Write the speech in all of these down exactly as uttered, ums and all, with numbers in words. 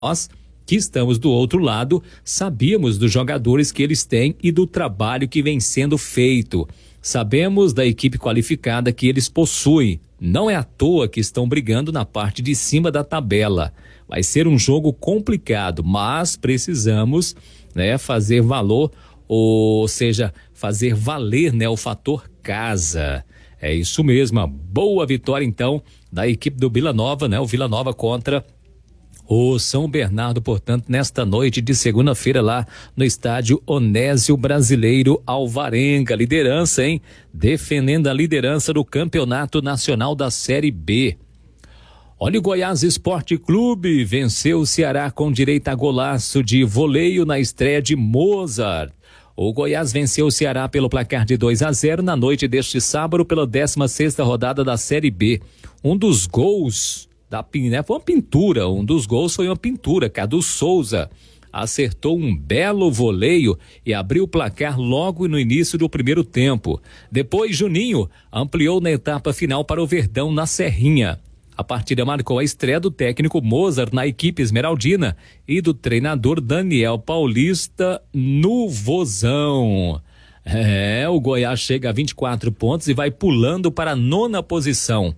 Nós, que estamos do outro lado, sabíamos dos jogadores que eles têm e do trabalho que vem sendo feito. Sabemos da equipe qualificada que eles possuem. Não é à toa que estão brigando na parte de cima da tabela. Vai ser um jogo complicado, mas precisamos, né, fazer valor, ou seja, fazer valer, né, o fator casa. É isso mesmo, uma boa vitória então da equipe do Vila Nova, né? O Vila Nova contra o São Bernardo, portanto, nesta noite de segunda-feira lá no estádio Onésio Brasileiro Alvarenga. Liderança, hein? Defendendo a liderança do Campeonato Nacional da Série B. Olha, o Goiás Esporte Clube venceu o Ceará com direito a golaço de voleio na estreia de Mozart. O Goiás venceu o Ceará pelo placar de dois a zero na noite deste sábado pela décima sexta rodada da Série B. Um dos gols da né, foi uma pintura, um dos gols foi uma pintura. Cadu Souza acertou um belo voleio e abriu o placar logo no início do primeiro tempo. Depois, Juninho ampliou na etapa final para o Verdão na Serrinha. A partida marcou a estreia do técnico Mozart na equipe esmeraldina e do treinador Daniel Paulista no Vozão. É, o Goiás chega a vinte e quatro pontos e vai pulando para a nona posição.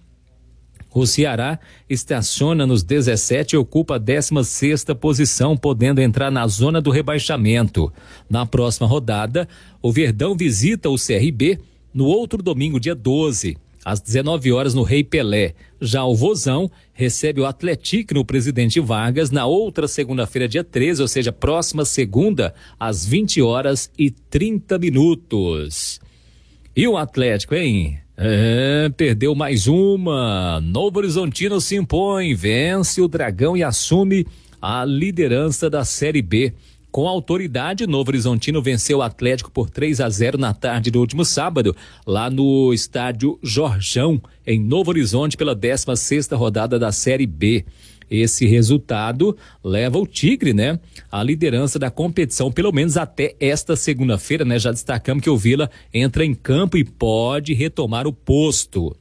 O Ceará estaciona nos dezessete e ocupa a décima sexta posição, podendo entrar na zona do rebaixamento. Na próxima rodada, o Verdão visita o C R B no outro domingo, dia doze. Às dezenove horas no Rei Pelé. Já o Vozão recebe o Atlético no Presidente Vargas na outra segunda-feira, dia treze, ou seja, próxima segunda, às vinte horas e trinta minutos. E o Atlético, hein? É, perdeu mais uma. Novo Horizontino se impõe, vence o Dragão e assume a liderança da Série B. Com autoridade, Novo Horizontino venceu o Atlético por três a zero na tarde do último sábado, lá no estádio Jorjão, em Novo Horizonte, pela décima sexta rodada da Série B. Esse resultado leva o Tigre, né, à liderança da competição, pelo menos até esta segunda-feira, né? Já destacamos que o Vila entra em campo e pode retomar o posto.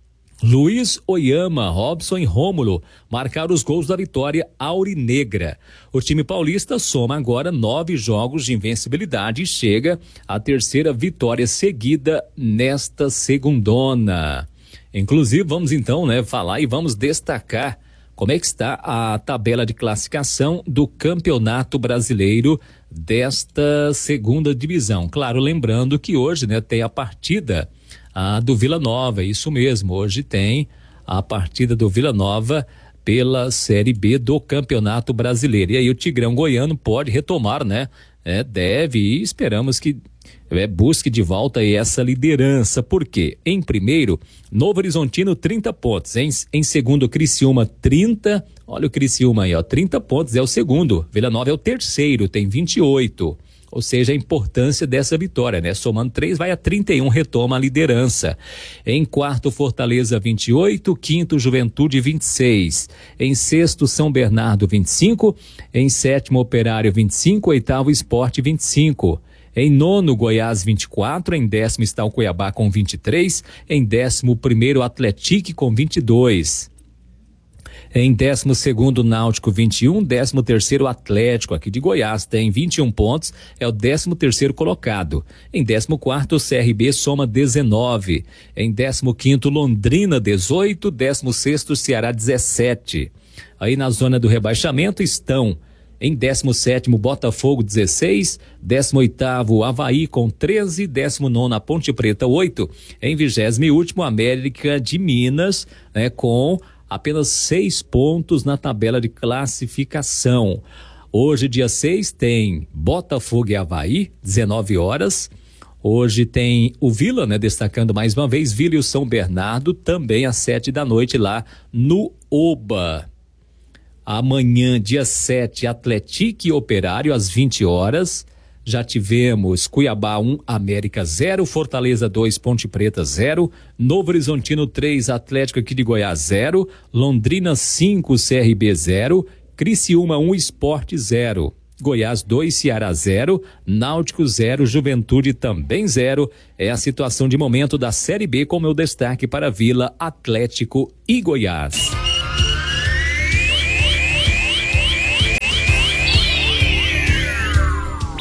Luiz Oyama, Robson e Rômulo marcaram os gols da vitória aurinegra. O time paulista soma agora nove jogos de invencibilidade e chega à terceira vitória seguida nesta segundona. Inclusive, vamos então, né, falar e vamos destacar como é que está a tabela de classificação do Campeonato Brasileiro desta segunda divisão. Claro, lembrando que hoje, né, tem a partida a do Vila Nova, isso mesmo, hoje tem a partida do Vila Nova pela Série B do Campeonato Brasileiro. E aí o Tigrão Goiano pode retomar, né? É, deve e esperamos que é, busque de volta essa liderança. Por quê? Em primeiro, Novo Horizontino, trinta pontos. Em, em segundo, Criciúma, trinta. Olha o Criciúma aí, ó, trinta pontos, é o segundo. Vila Nova é o terceiro, tem vinte e oito. Ou seja, a importância dessa vitória, né? Somando três, vai a trinta e um, retoma a liderança. Em quarto, Fortaleza, vinte e oito. Quinto, Juventude, vinte e seis. Em sexto, São Bernardo, vinte e cinco. Em sétimo, Operário, vinte e cinco. Oitavo, Sport, vinte e cinco. Em nono, Goiás, vinte e quatro. Em décimo está o Cuiabá com vinte e três. Em décimo primeiro, Atlético com vinte e dois. Em décimo segundo, Náutico, vinte e um. Décimo terceiro, Atlético, aqui de Goiás, tem vinte e um pontos, é o décimo terceiro colocado. Em décimo quarto, o C R B soma dezenove. Em décimo quinto, Londrina, dezoito. Décimo sexto, Ceará, dezessete. Aí na zona do rebaixamento estão em décimo sétimo, Botafogo, dezesseis. Décimo oitavo, Avaí com treze. Décimo nono, a Ponte Preta, oito. Em vigésimo e último, América de Minas, né, com apenas seis pontos na tabela de classificação. Hoje, dia seis, tem Botafogo e Avaí, dezenove horas. Hoje tem o Vila, né, destacando mais uma vez, Vila e o São Bernardo, também às sete da noite lá no Oba. Amanhã, dia sete, Atlético e Operário, às vinte horas. Já tivemos Cuiabá um, América zero, Fortaleza dois, Ponte Preta zero, Novo Horizontino três, Atlético aqui de Goiás zero, Londrina cinco, C R B zero, Criciúma um, Sport zero, Goiás dois, Ceará zero, Náutico zero, Juventude também zero. É a situação de momento da Série B com meu destaque para Vila, Atlético e Goiás.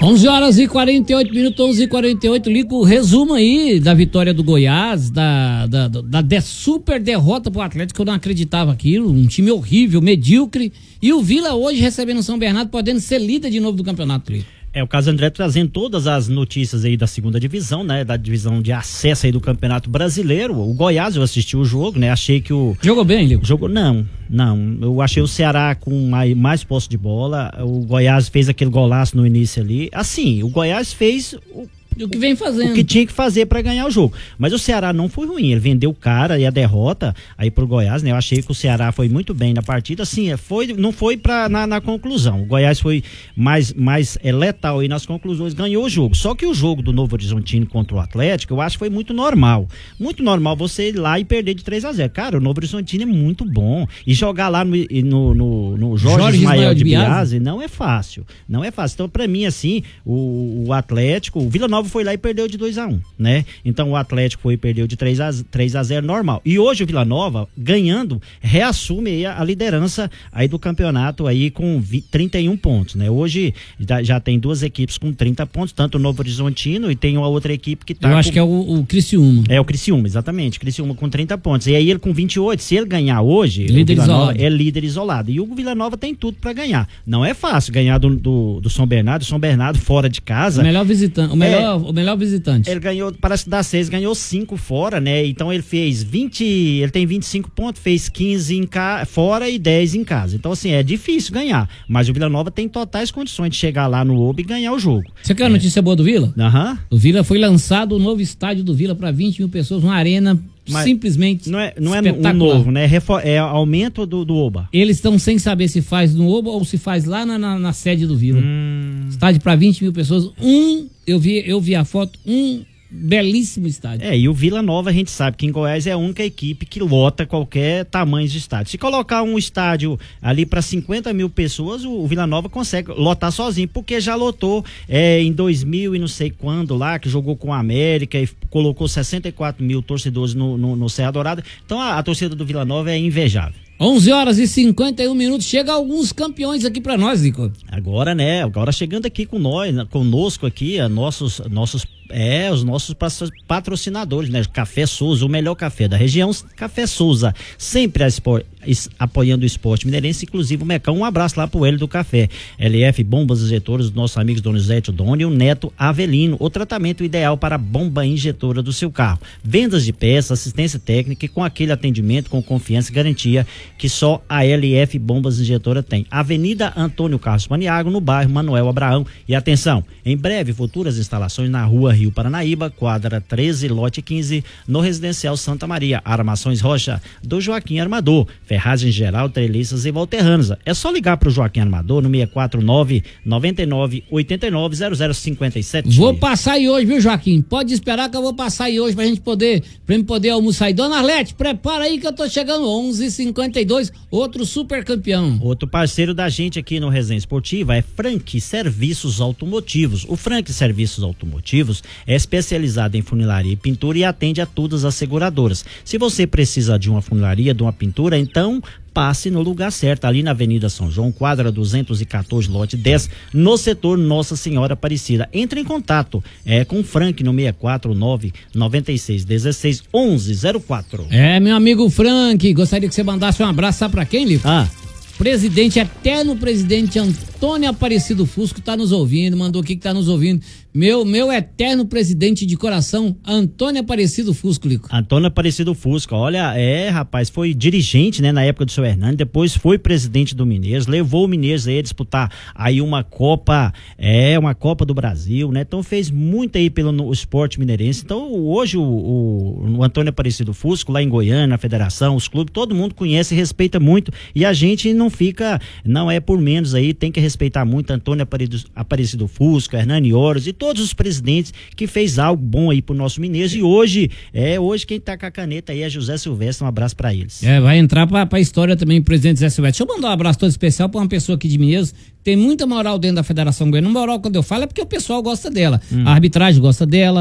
onze horas e quarenta e oito minutos, onze e quarenta e oito, Lico, resumo aí da vitória do Goiás, da, da, da, da super derrota pro Atlético, eu não acreditava aquilo, um time horrível, medíocre, e o Vila hoje recebendo o São Bernardo, podendo ser líder de novo do campeonato, Lico. É, o Carlos André trazendo todas as notícias aí da segunda divisão, né, da divisão de acesso aí do Campeonato Brasileiro. O Goiás, eu assisti o jogo, né, achei que o... Jogou bem, Lico? Jogou, não, não, eu achei o Ceará com mais, mais posse de bola, o Goiás fez aquele golaço no início ali, assim, o Goiás fez... O... O que vem fazendo. O que tinha que fazer para ganhar o jogo. Mas o Ceará não foi ruim, ele vendeu o cara e a derrota aí pro Goiás, né? Eu achei que o Ceará foi muito bem na partida, assim, foi, não foi pra, na, na conclusão. O Goiás foi mais, mais é, letal aí nas conclusões, ganhou o jogo. Só que o jogo do Novo Horizontino contra o Atlético, eu acho que foi muito normal. Muito normal você ir lá e perder de três a zero. Cara, o Novo Horizontino é muito bom. E jogar lá no, no, no, no Jorge, Jorge Ismael, Ismael de Biase não é fácil. Não é fácil. Então, pra mim, assim, o, o Atlético, o Vila Nova foi lá e perdeu de dois a um, né? Então o Atlético foi e perdeu de três a zero normal. E hoje o Vila Nova, ganhando, reassume aí a, a liderança aí do campeonato aí com trinta e um pontos, né? Hoje já, já tem duas equipes com trinta pontos, tanto o Novo Horizontino e tem uma outra equipe que tá... Eu acho com... que é o, o Criciúma. É o Criciúma, exatamente. Criciúma com trinta pontos. E aí ele com vinte e oito, se ele ganhar hoje, líder o Vila Nova isolado. é líder isolado. E o Vila Nova tem tudo pra ganhar. Não é fácil ganhar do, do, do São Bernardo, São Bernardo fora de casa. O melhor visitante, o melhor, é... o melhor visitante. Ele ganhou, parece que das seis, ganhou cinco fora, né? Então ele fez vinte, ele tem vinte e cinco pontos, fez quinze em ca, fora e dez em casa. Então, assim, é difícil ganhar. Mas o Vila Nova tem totais condições de chegar lá no Oba e ganhar o jogo. Você quer a notícia boa do Vila? Aham. Uhum. O Vila foi lançado o novo estádio do Vila para vinte mil pessoas, uma arena. Mas simplesmente não é, não é um novo, né? É aumento do, do Oba. Eles estão sem saber se faz no Oba ou se faz lá na, na, na sede do Vila. Hum. Estádio para vinte mil pessoas. Um, eu vi, eu vi a foto, um belíssimo estádio. É, e o Vila Nova a gente sabe que em Goiás é a única equipe que lota qualquer tamanho de estádio. Se colocar um estádio ali para cinquenta mil pessoas, o, o Vila Nova consegue lotar sozinho, porque já lotou é, em dois mil e não sei quando lá, que jogou com a América e colocou sessenta e quatro mil torcedores no, no, no Serra Dourada. Então a, a torcida do Vila Nova é invejável. onze horas e cinquenta e um minutos, chega alguns campeões aqui pra nós, Nico. Agora, né, agora chegando aqui com nós, conosco aqui, a nossos, nossos, é, os nossos patrocinadores, né, Café Souza, o melhor café da região, Café Souza, sempre a espor, apoiando o esporte mineirense, inclusive o Mecão, um abraço lá pro Hélio do Café, L F Bombas Injetoras, dos nossos amigos Donizete Doni e o Neto Avelino, o tratamento ideal para a bomba injetora do seu carro, vendas de peças, assistência técnica e com aquele atendimento com confiança e garantia que só a L F Bombas Injetora tem. Avenida Antônio Carlos Paniago, no bairro Manuel Abraão. E atenção, em breve, futuras instalações na rua Rio Paranaíba, quadra treze, lote quinze, no Residencial Santa Maria. Armações Rocha, do Joaquim Armador. Ferragem geral, treliças e volterranas. É só ligar para o Joaquim Armador no seis quatro nove, nove nove oito nove, zero zero cinco sete. Vou passar aí hoje, viu, Joaquim? Pode esperar que eu vou passar aí hoje pra gente poder, pra gente poder almoçar. E Dona Arlete, prepara aí que eu tô chegando, onze e cinquenta e dois, outro super campeão. Outro parceiro da gente aqui no Resenha Esportiva é Frank Serviços Automotivos. O Frank Serviços Automotivos é especializado em funilaria e pintura e atende a todas as seguradoras. Se você precisa de uma funilaria, de uma pintura, então passe no lugar certo, ali na Avenida São João, quadra duzentos e quatorze, lote dez, no setor Nossa Senhora Aparecida. Entre em contato é, com o Frank no seis quatro nove, nove seis um seis, onze zero quatro. É, meu amigo Frank, gostaria que você mandasse um abraço, sabe pra quem, Lico? Ah. Presidente, eterno presidente Antônio Aparecido Fusco tá nos ouvindo, mandou aqui que tá nos ouvindo. Meu, meu eterno presidente de coração, Antônio Aparecido Fusco, Lico. Antônio Aparecido Fusco, olha, é, rapaz, foi dirigente, né, na época do seu Hernani, depois foi presidente do Mineiros, levou o Mineiros aí a disputar aí uma Copa, é, uma Copa do Brasil, né, então fez muito aí pelo no, esporte mineirense. Então hoje o, o, o Antônio Aparecido Fusco, lá em Goiânia, a federação, os clubes, todo mundo conhece e respeita muito, e a gente não fica, não é por menos aí, tem que respeitar muito Antônio Aparecido, Aparecido Fusco, Hernani Oros e todos os presidentes que fez algo bom aí pro nosso Mineiros. E hoje, é, hoje quem tá com a caneta aí é José Silvestre, um abraço pra eles. É, vai entrar pra, pra história também o presidente José Silvestre. Deixa eu mandar um abraço todo especial pra uma pessoa aqui de Mineiros, tem muita moral dentro da Federação Goiana. Moral, quando eu falo, é porque o pessoal gosta dela. Hum. A arbitragem gosta dela,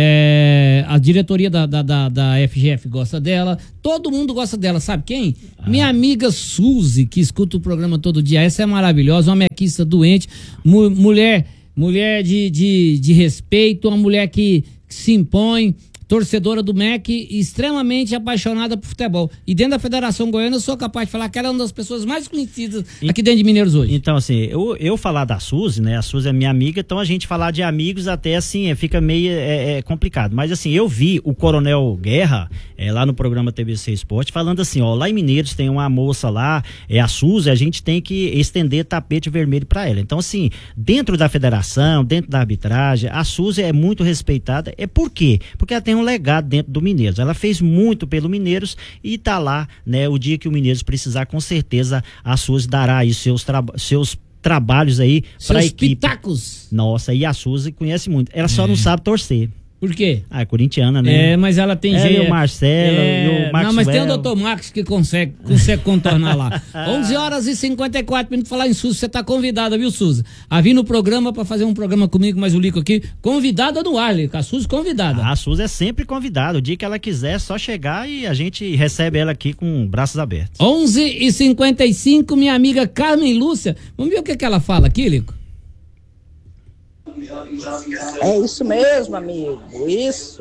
é, a diretoria da, da, da, da F G F gosta dela, todo mundo gosta dela. Sabe quem? Ah. Minha amiga Suzy, que escuta o programa todo dia. Essa é maravilhosa, uma mequista doente, mu mulher... mulher de, de, de respeito, uma mulher que, que se impõe, torcedora do M E C e extremamente apaixonada por futebol. E dentro da Federação Goiana eu sou capaz de falar que ela é uma das pessoas mais conhecidas aqui dentro de Mineiros hoje. Então, assim, eu, eu falar da Suzy, né? A Suzy é minha amiga, então a gente falar de amigos até assim, fica meio é, é complicado. Mas assim, eu vi o Coronel Guerra, é, lá no programa T V C Esporte, falando assim, ó, lá em Mineiros tem uma moça lá, é a Suzy, a gente tem que estender tapete vermelho pra ela. Então, assim, dentro da federação, dentro da arbitragem, a Suzy é muito respeitada. É por quê? Porque ela tem um legado dentro do Mineiros. Ela fez muito pelo Mineiros e tá lá, né? O dia que o Mineiros precisar, com certeza a Suzy dará aí seus, tra seus trabalhos aí para a equipe. Pitacos. Nossa, e a Suzy conhece muito. Ela só é. não sabe torcer. Por quê? Ah, é corintiana, né? É, mas ela tem ela jeito. E o Marcelo, é... e o Maxwell. Não, mas tem o doutor Marcos que consegue, consegue contornar lá. onze horas e cinquenta e quatro minutos. Falar em Suzy, você tá convidada, viu, Suzy? A vir no programa para fazer um programa comigo, mais o Lico aqui. Convidada no ar, Lico. A Suzy convidada. Ah, a Suzy é sempre convidada. O dia que ela quiser, é só chegar e a gente recebe ela aqui com braços abertos. onze e cinquenta e cinco, minha amiga Carmen Lúcia. Vamos ver o que, que ela fala aqui, Lico? É isso mesmo, amigo, isso.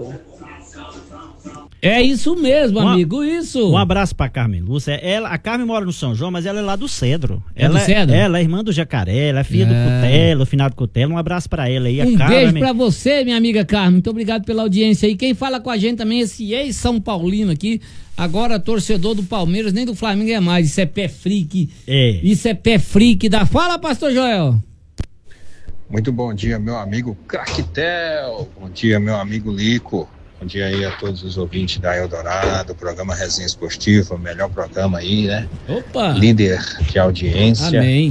É isso mesmo, um, amigo, isso. Um abraço pra Carmen Lúcia. Ela, a Carmen mora no São João, mas ela é lá do Cedro. É ela do Cedro? É, ela é irmã do Jacaré, ela é filha é. do Cutelo, finado Cutelo. Um abraço pra ela aí. Um a Carmen. beijo pra você, minha amiga Carmen. Muito obrigado pela audiência aí. Quem fala com a gente também é esse ex-São Paulino aqui, agora torcedor do Palmeiras, nem do Flamengo é mais. Isso é pé freak. É. Isso é pé freak da... Fala, pastor Joel. Muito bom dia, meu amigo Craquetel. Bom dia, meu amigo Lico. Bom dia aí a todos os ouvintes da Eldorado, programa Resenha Esportiva, o melhor programa aí, né? Opa! Líder de audiência. Amém.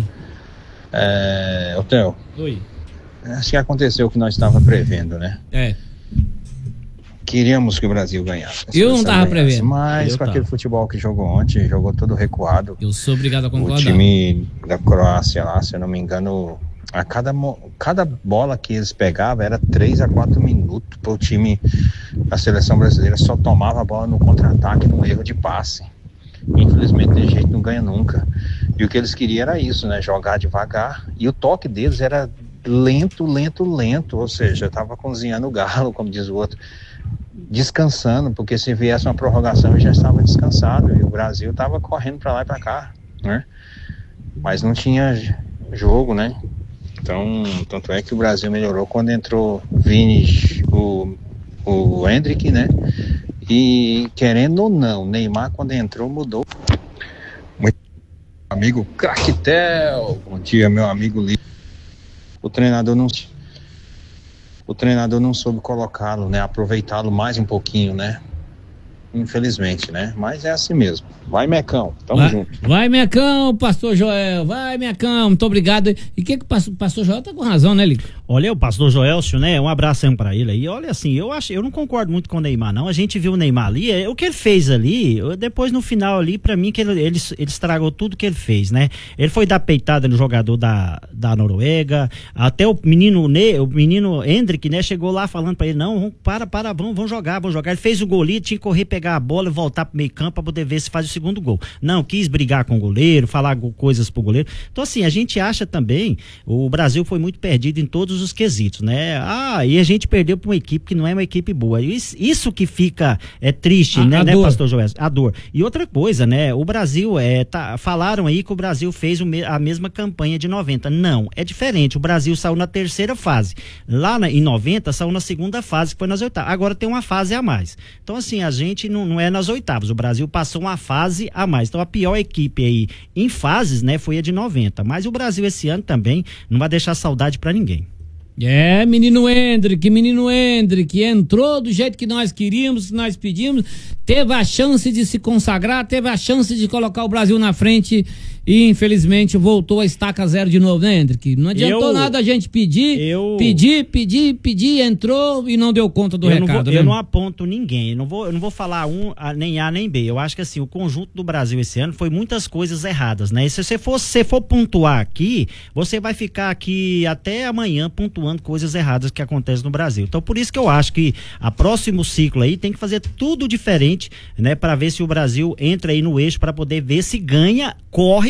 É, Otel. Oi. Acho que aconteceu o que nós estávamos prevendo, né? É. Queríamos que o Brasil ganhasse. Eu não estava prevendo. Mas eu com tava. aquele futebol que jogou ontem, jogou todo recuado. Eu sou obrigado a concordar. O time da Croácia lá, se eu não me engano... A cada, cada bola que eles pegavam era três a quatro minutos para o time da seleção brasileira, só tomava a bola no contra-ataque, no erro de passe. Infelizmente, de jeito não ganha nunca. E o que eles queriam era isso, né? Jogar devagar. E o toque deles era lento, lento, lento. Ou seja, estava cozinhando o galo, como diz o outro, descansando, porque se viesse uma prorrogação eu já estava descansado. E o Brasil estava correndo para lá e para cá, né? Mas não tinha jogo, né? Então, tanto é que o Brasil melhorou quando entrou Vini, o, o Hendrick, né? E querendo ou não, Neymar quando entrou mudou. Muito amigo Craquetel, bom dia, meu amigo Lito. O treinador não, o treinador não soube colocá-lo, né? Aproveitá-lo mais um pouquinho, né? Infelizmente, né? Mas é assim mesmo. Vai, Mecão. Tamo vai, junto. Vai, Mecão, pastor Joel. Vai, Mecão. Muito obrigado. E que que o pastor, pastor Joel tá com razão, né, Lico? Olha, o pastor Joelcio, né? Um abração pra ele aí. Olha, assim, eu acho, eu não concordo muito com o Neymar, não. A gente viu o Neymar ali, é, o que ele fez ali, depois no final ali, pra mim, que ele, ele, ele estragou tudo que ele fez, né? Ele foi dar peitada no jogador da, da Noruega, até o menino, ne, o menino Hendrick, né? Chegou lá falando pra ele, não, para, para, vamos, vamos jogar, vamos jogar. Ele fez o golinho, tinha que correr, pegar a bola e voltar pro meio campo pra poder ver se faz o segundo gol. Não, quis brigar com o goleiro, falar coisas pro goleiro. Então, assim, a gente acha também, o Brasil foi muito perdido em todos os quesitos, né? Ah, e a gente perdeu pra uma equipe que não é uma equipe boa. Isso, isso que fica é triste, a, né, a né pastor Joel? A dor. E outra coisa, né? O Brasil, é, tá, falaram aí que o Brasil fez o me, a mesma campanha de noventa. Não, é diferente. O Brasil saiu na terceira fase. Lá na, em noventa, saiu na segunda fase, que foi nas oitavas. Agora tem uma fase a mais. Então, assim, a gente não, não é nas oitavas. O Brasil passou uma fase a mais. Então, a pior equipe aí em fases, né, foi a de noventa. Mas o Brasil esse ano também não vai deixar saudade pra ninguém. É, menino Hendrick, menino Hendrick, entrou do jeito que nós queríamos, que nós pedimos, teve a chance de se consagrar, teve a chance de colocar o Brasil na frente e infelizmente voltou a estaca zero de novo, né, Hendrick? Não adiantou eu, nada a gente pedir, eu, pedir, pedir, pedir, entrou e não deu conta do eu recado. Não vou, né? Eu não aponto ninguém, eu não vou, eu não vou falar um, nem A nem B. Eu acho que assim, o conjunto do Brasil esse ano foi muitas coisas erradas, né? E se você for, se for pontuar aqui, você vai ficar aqui até amanhã pontuando coisas erradas que acontecem no Brasil. Então, por isso que eu acho que a próximo ciclo aí tem que fazer tudo diferente, né? Para ver se o Brasil entra aí no eixo para poder ver se ganha, corre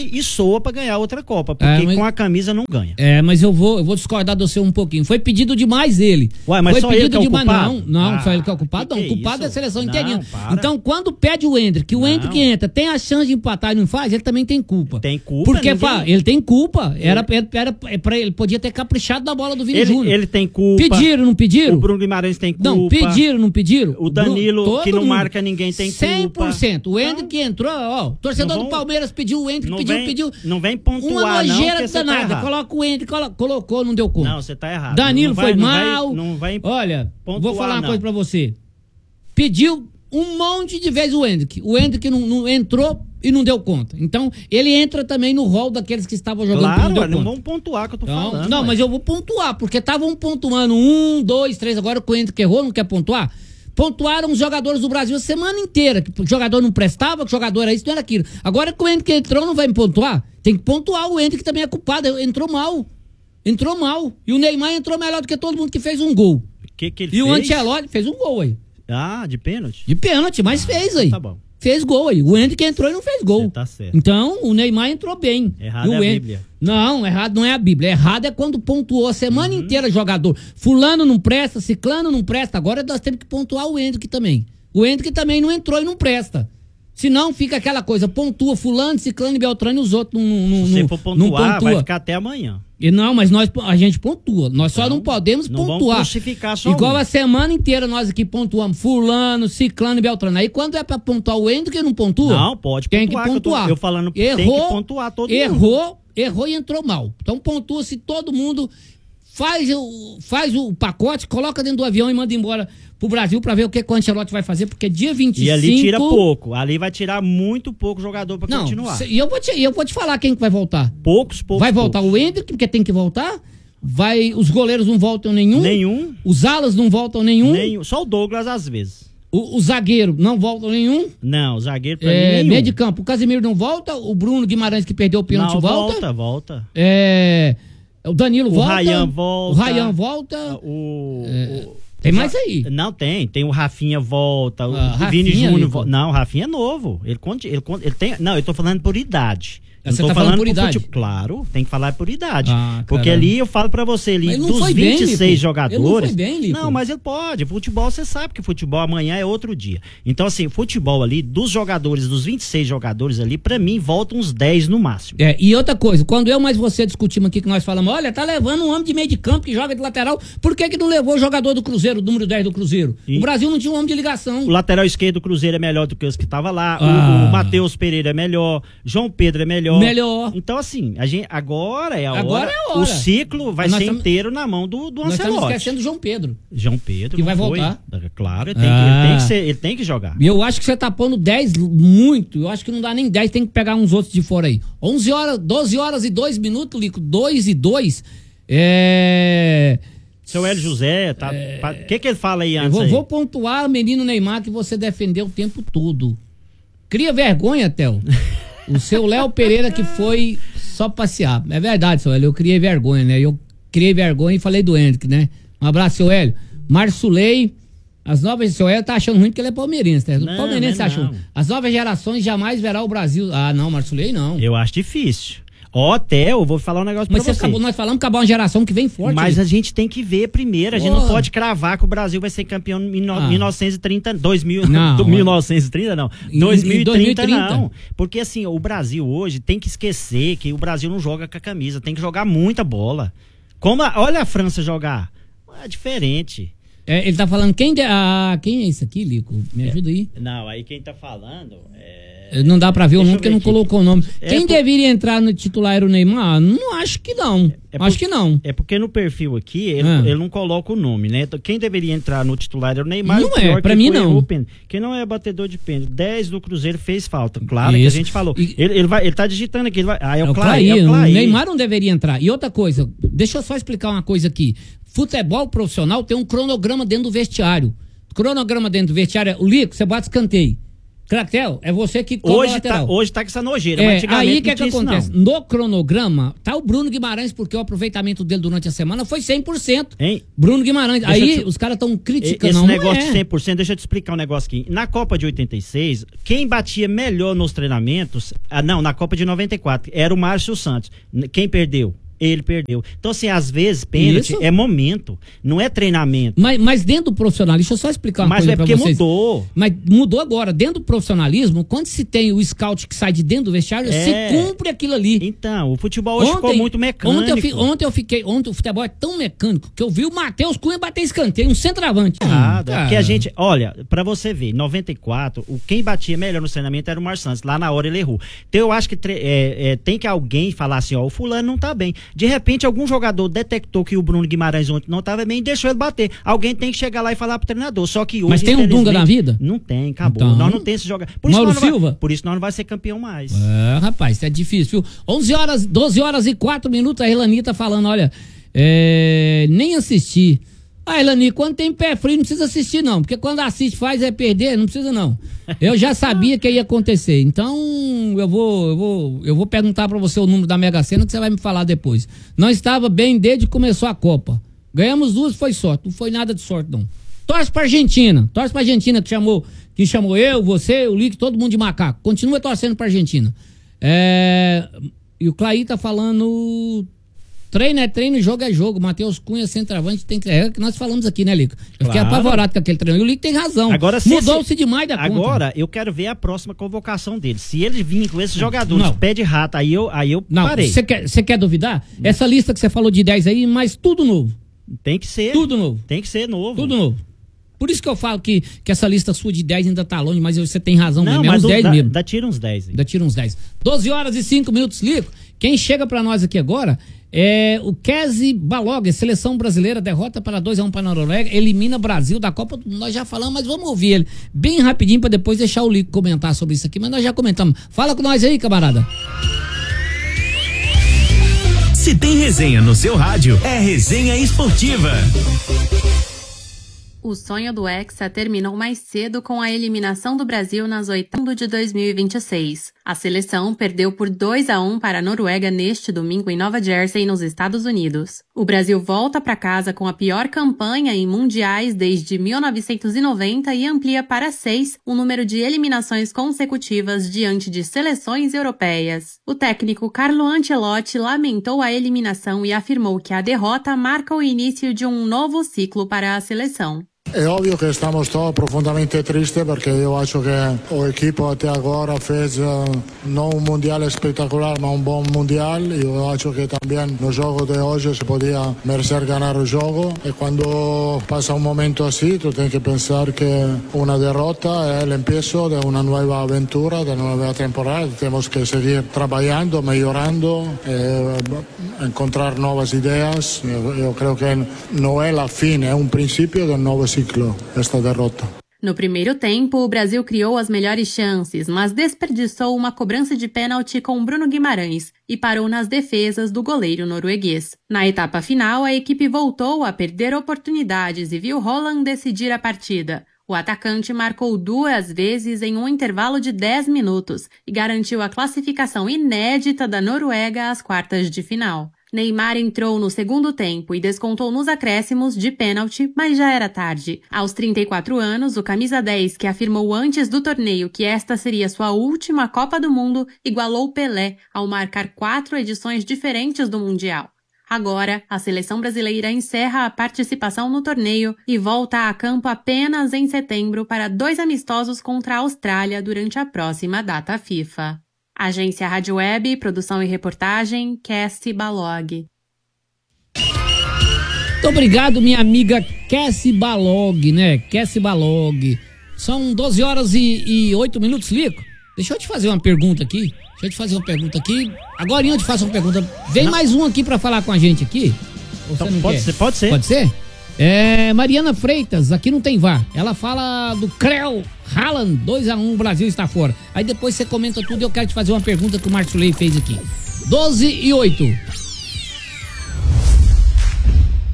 vai e soa pra ganhar outra Copa, porque É, mas- com a camisa não ganha. É, mas eu vou, eu vou discordar de você um pouquinho. Foi pedido demais ele. Ué, mas Foi só ele que é o demais. culpado? Não, não, Ah, só ele que é o culpado, que não. que O é culpado é a isso? seleção Não, inteirinha. para. Então, quando pede o Hendrick, o Não. Hendrick entra, tem a chance de empatar e não faz, ele também tem culpa. Tem culpa, Porque ninguém- fa- ele tem culpa. Era, era, era, é pra ele podia ter caprichado na bola do Vini Ele, Júnior. ele tem culpa. Pediram, não pediram? O Bruno Guimarães tem culpa. Não, pediram, não pediram? O Danilo, Bruno- que todo não mundo. marca ninguém, tem culpa. cem por cento. O Hendrick Não. entrou, ó. O torcedor Não do vão- Palmeiras pediu o Hendrick, Não pediu, vem- pediu. não vem pontuar, Uma não, nojeira porque você tá danada. errado. Coloca o Hendrick, colo- colocou, não deu conta. Não, você tá errado. Danilo Não vai- foi não vai- mal. não vai Olha, pontuar, vou falar uma não. coisa pra você. Pediu um monte de vezes o Hendrick. O Hendrick não, não entrou e não deu conta. Então, ele entra também no rol daqueles que estavam jogando Claro, e não deu ué, não conta. vamos pontuar que eu tô Então, falando. não, ué. mas eu vou pontuar, porque estavam pontuando um, dois, três. Agora o Hendrick errou, não quer pontuar. Pontuaram os jogadores do Brasil a semana inteira. Que o jogador não prestava, que o jogador era isso, não era aquilo. Agora que o Hendrick entrou, não vai me pontuar. Tem que pontuar. O Hendrick também é culpado. Entrou mal. Entrou mal. E o Neymar entrou melhor do que todo mundo que fez um gol. Que que ele E o fez? Ancelotti fez um gol aí. Ah, de pênalti? De pênalti, mas fez aí. Tá bom. Fez gol aí. O Hendrick entrou e não fez gol. Você tá certo. Então, o Neymar entrou bem. Errado E o é a Hen- Bíblia. Não, errado não é a Bíblia. Errado é quando pontuou a semana Uhum. inteira jogador. Fulano não presta, ciclano não presta. Agora nós temos que pontuar o Hendrick também. O Hendrick também não entrou e não presta. Senão fica aquela coisa, pontua fulano, ciclano e beltrano e os outros não, não, Se você não, for não pontuar, pontua. vai ficar até amanhã. E não, mas nós, a gente pontua. Nós só Então, não podemos não vamos pontuar. crucificar só Igual um. a semana inteira nós aqui pontuamos fulano, ciclano e beltrano. Aí quando é pra pontuar o Hendrick, não pontua? Não, pode Tem que pontuar, que eu tô- pontuar. eu falando, tem que pontuar todo mundo. Errou, errou e entrou mal. Então pontua se todo mundo faz o, faz o pacote, coloca dentro do avião e manda embora pro Brasil pra ver o que, que o Ancelotti vai fazer, porque dia vinte e cinco... E ali tira pouco. Ali vai tirar muito pouco jogador pra Não, continuar. cê- e eu vou te, e eu vou te falar quem que vai voltar. Poucos, poucos. Vai voltar poucos. o Hendrick, porque tem que voltar. Vai, os goleiros não voltam nenhum. Nenhum. Os alas não voltam nenhum. Nenhum. Só o Douglas às vezes. O, o zagueiro não volta nenhum. Não, o zagueiro pra É, mim nenhum. meio de campo. O Casemiro não volta. O Bruno Guimarães, que perdeu o pênalti, Não, volta. volta, volta. É, o Danilo O volta. Ryan volta. O Ryan volta. O, É, o- tem mais aí. Não, tem. Tem o Rafinha volta. O Ah, Vini Rafinha, Júnior Nico. volta. Não, o Rafinha é novo. Ele, conta, ele, conta, ele tem. Não, eu tô falando por idade. Eu Você não tô tá falando por por idade? fute- Claro, tem que falar por idade. Ah, porque caramba. ali eu falo pra você, ali, Mas ele não dos foi bem, vinte e seis Lico. jogadores. Ele não foi bem, Lico. Não, mas ele pode. Futebol, você sabe que futebol amanhã é outro dia. Então, assim, futebol ali, dos jogadores, dos vinte e seis jogadores ali, pra mim, voltam uns dez no máximo. É, e outra coisa, quando eu mais você discutimos aqui que nós falamos, olha, tá levando um homem de meio de campo que joga de lateral, por que que não levou o jogador do Cruzeiro, o número dez do Cruzeiro? E- O Brasil não tinha um homem de ligação. O lateral esquerdo do Cruzeiro é melhor do que os que tava lá. O- Ah. O, Matheus Pereira é melhor. João Pedro é melhor. Melhor. Então, assim, a gente, agora é a Agora hora. é a hora. O ciclo vai Nós ser tamo- inteiro na mão do, do Nós estamos Ancelotti. esquecendo do João Pedro. João Pedro Que não vai foi. voltar. Claro, ele tem, Ah. que, ele, tem que ser- ele tem que jogar. E eu acho que você tá pondo dez muito. Eu acho que não dá nem dez, tem que pegar uns outros de fora aí. onze horas, doze horas e dois minutos, Lico. dois e dois. É. Seu Hélio José, tá. O que, que ele fala aí Eu antes? vou, aí? vou pontuar, menino Neymar, que você defendeu o tempo todo. Cria vergonha, Theo. O seu Léo Pereira que foi só passear. É verdade, seu Hélio, eu criei vergonha, né? Eu criei vergonha e falei do Hendrick, né? Um abraço, seu Hélio. Marsulei, as novas... Seu Hélio tá achando ruim porque ele é palmeirense, né? O Não, palmeirense não é achou. não. As novas gerações jamais verá o Brasil... Ah, não, Marsulei não. Eu acho difícil. Ó, Theo, eu vou falar um negócio Mas pra você você. acabou, nós falamos que acabar uma geração que vem forte. Mas né? a gente tem que ver primeiro. A gente Porra. não pode cravar que o Brasil vai ser campeão em no- Ah. mil novecentos e trinta, dois mil, Não, do mil novecentos e trinta não, Em- dois mil e trinta em dois mil e trinta. não. Porque assim, o Brasil hoje tem que esquecer que o Brasil não joga com a camisa, tem que jogar muita bola. Como a- olha a França jogar, é diferente. É, ele tá falando, quem... De... Ah, quem é isso aqui, Lico? Me ajuda aí. Não, aí quem tá falando é... Não dá pra ver o Deixa nome eu porque ver não aqui. colocou o nome. É Quem por- deveria entrar no titular era o Neymar? Não acho que não. É acho por- que não. É porque no perfil aqui, ele, Ah. ele não coloca o nome, né? Então, quem deveria entrar no titular era o Neymar. Não o pior é, pra que mim foi, não. errou o pênalti. Quem não é batedor de pênalti, dez do Cruzeiro fez falta. Claro que a Isso. gente falou. E- Ele, ele, vai, ele tá digitando aqui. Ele vai, ah, é É o o Clay, é Clay, o o Clay. Neymar não deveria entrar. E outra coisa, deixa eu só explicar uma coisa aqui. Futebol profissional tem um cronograma dentro do vestiário. Cronograma dentro do vestiário é o Lico, você bate escanteio. Cractel, é você que cobra hoje lateral. Tá, hoje tá com essa nojeira, é, mas antigamente aí o que, não que tinha acontece? isso, não. No cronograma, tá o Bruno Guimarães, porque o aproveitamento dele durante a semana foi cem por cento. Hein? Bruno Guimarães. Deixa Aí eu te- os caras estão criticando. Esse não, negócio não é. de cem por cento, deixa eu te explicar um negócio aqui. Na Copa de oitenta e seis, quem batia melhor nos treinamentos, ah, não, na Copa de noventa e quatro, era o Márcio Santos. N- Quem perdeu? Ele perdeu. Então, assim, às vezes, pênalti Isso. é momento, não é treinamento. Mas, mas dentro do profissionalismo, deixa eu só explicar uma Mas coisa é pra porque vocês. mudou. Mas mudou agora. Dentro do profissionalismo, quando se tem o scout que sai de dentro do vestiário, É. se cumpre aquilo ali. Então, o futebol hoje ficou muito mecânico. Ontem eu, fi- ontem eu fiquei. Ontem o futebol é tão mecânico que eu vi o Matheus Cunha bater escanteio, um centroavante. Errado, é Cara, porque a gente, olha, pra você ver, em noventa e quatro, o, quem batia melhor no treinamento era o Márcio Santos, lá na hora ele errou. Então eu acho que tre- é, é, tem que alguém falar assim, ó, o fulano não tá bem. De repente algum jogador detectou que o Bruno Guimarães ontem não tava bem e deixou ele bater. Alguém tem que chegar lá e falar pro treinador, só que hoje... Mas tem um Dunga na infelizmente, vida? Não tem, acabou. Então- Nós não temos esse jogador. Por Mauro isso nós não vai- Silva? por isso nós não vai ser campeão mais. É, rapaz, isso é difícil, viu? onze horas, doze horas e quatro minutos, a Elani tá falando, olha, é, nem assistir. Ah, Elani, quando tem pé frio não precisa assistir não, porque quando assiste faz é perder, não precisa não. Eu já sabia que ia acontecer, então eu vou, eu vou, eu vou perguntar pra você o número da Mega Sena que você vai me falar depois. Não estava bem desde que começou a Copa. Ganhamos duas, foi sorte, não foi nada de sorte não. Torce pra Argentina, torce pra Argentina que chamou, que chamou eu, você, o Lick, todo mundo de macaco. Continua torcendo pra Argentina. É, e o Clay tá falando... Treino é treino, jogo é jogo. Matheus Cunha, centroavante, tem que... É o que nós falamos aqui, né, Lico? Eu fiquei Claro. apavorado com aquele treino. E o Lico tem razão. Agora, se Mudou-se esse- demais da conta. Agora, eu quero ver a próxima convocação dele. Se ele vir com esses jogadores, Não. pé de rato, aí eu, aí eu Não, parei. você quer, você quer duvidar? Essa lista que você falou de dez aí, mas tudo novo. Tem que ser. Tudo novo. Tem que ser novo. Tudo novo. Por isso que eu falo que, que essa lista sua de dez ainda tá longe, mas você tem razão Não, mesmo. É mas uns o- dez dá, mesmo. dá tira uns dez. Aí. Ainda tira uns dez. doze horas e cinco minutos, Lico. Quem chega pra nós aqui agora é o Kesi Balog, seleção brasileira, derrota para dois a um para a Noruega, elimina Brasil da Copa. Nós já falamos, mas vamos ouvir ele bem rapidinho pra depois deixar o Lico comentar sobre isso aqui, mas nós já comentamos. Fala com nós aí, camarada. Se tem resenha no seu rádio, é Resenha Esportiva. O sonho do Hexa terminou mais cedo com a eliminação do Brasil nas oitavas de dois mil e vinte e seis. A seleção perdeu por dois a um para a Noruega neste domingo em Nova Jersey, nos Estados Unidos. O Brasil volta para casa com a pior campanha em mundiais desde mil novecentos e noventa e amplia para seis o número de eliminações consecutivas diante de seleções europeias. O técnico Carlo Ancelotti lamentou a eliminação e afirmou que a derrota marca o início de um novo ciclo para a seleção. È ovvio che stiamo todos profundamente tristes perché io acho che o equipo até agora fez uh, não um mundial espetacular, mas um bom mundial. Eu acho que também no jogo de hoje se podia merecer ganhar o jogo. E quando passa um momento assim, tu tens que pensar que uma derrota é o início de uma nova aventura, de uma nova temporada. Temos que seguir trabalhando, melhorando, eh, encontrar novas ideias. Eu, eu creio que não é a fim, é um princípio de um novo ciclo, esta derrota. No primeiro tempo, o Brasil criou as melhores chances, mas desperdiçou uma cobrança de pênalti com Bruno Guimarães e parou nas defesas do goleiro norueguês. Na etapa final, a equipe voltou a perder oportunidades e viu Haaland decidir a partida. O atacante marcou duas vezes em um intervalo de dez minutos e garantiu a classificação inédita da Noruega às quartas de final. Neymar entrou no segundo tempo e descontou nos acréscimos de pênalti, mas já era tarde. Aos trinta e quatro anos, o camisa dez, que afirmou antes do torneio que esta seria sua última Copa do Mundo, igualou Pelé ao marcar quatro edições diferentes do Mundial. Agora, a seleção brasileira encerra a participação no torneio e volta a campo apenas em setembro para dois amistosos contra a Austrália durante a próxima data FIFA. Agência Rádio Web, produção e reportagem, Cassie Balog. Muito obrigado, minha amiga Cassie Balog, né? Cassie Balog. São doze horas e oito minutos, Lico. Deixa eu te fazer uma pergunta aqui. Deixa eu te fazer uma pergunta aqui. Agora eu te faço uma pergunta. Vem não. mais um aqui pra falar com a gente aqui. Então, pode quer? ser, pode ser. Pode ser? É, Mariana Freitas, aqui não tem V A R. Ela fala do Creu Haaland, dois a um, o Brasil está fora. Aí depois você comenta tudo e eu quero te fazer uma pergunta que o Márcio Lei fez aqui. doze e oito.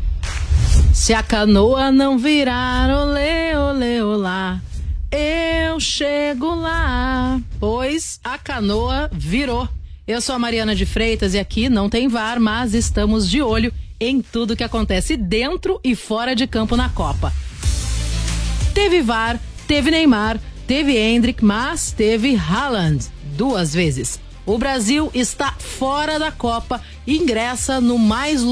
Se a canoa não virar, olê, olê, olá, eu eu chego lá, pois a canoa virou. Eu sou a Mariana de Freitas e aqui não tem V A R, mas estamos de olho em tudo que acontece dentro e fora de campo na Copa. Teve V A R, teve Neymar, teve Endrick, mas teve Haaland duas vezes. O Brasil está fora da Copa e ingressa no mais